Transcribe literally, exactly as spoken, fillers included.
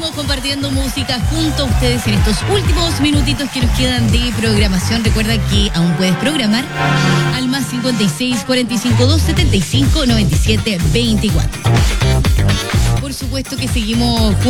seguimos compartiendo música junto a ustedes en estos últimos minutitos que nos quedan de programación. Recuerda que aún puedes programar al más cincuenta y seis, cuarenta y cinco, dos setenta y cinco, noventa y siete, veinticuatro. Por supuesto que seguimos juntos